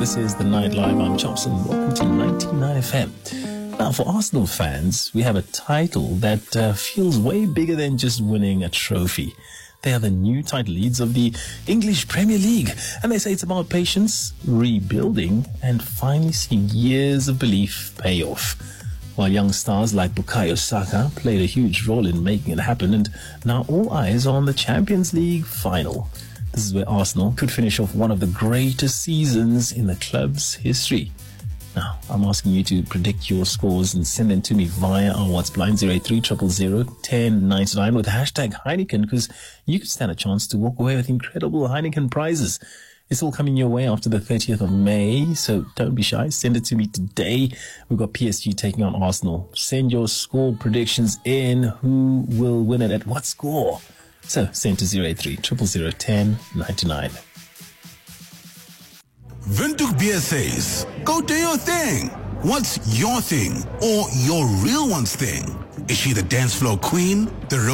This is The Night Live. I'm Chopson. Welcome to 99 FM. Now, for Arsenal fans, we have a title that feels way bigger than just winning a trophy. They are the new title leads of the English Premier League. And they say it's about patience, rebuilding, and finally seeing years of belief pay off. While young stars like Bukayo Saka played a huge role in making it happen, and now all eyes are on the Champions League final. This is where Arsenal could finish off one of the greatest seasons in the club's history. Now, I'm asking you to predict your scores and send them to me via our WhatsApp line 083 000 1099 with hashtag Heineken, because you could stand a chance to walk away with incredible Heineken prizes. It's all coming your way after the 30th of May, so don't be shy. Send it to me today. We've got PSG taking on Arsenal. Send your score predictions in. Who will win it at what score? So send to 083 000 1099. Windhoek Beer says, go do your thing. What's your thing or your real one's thing? Is she the dance floor queen, the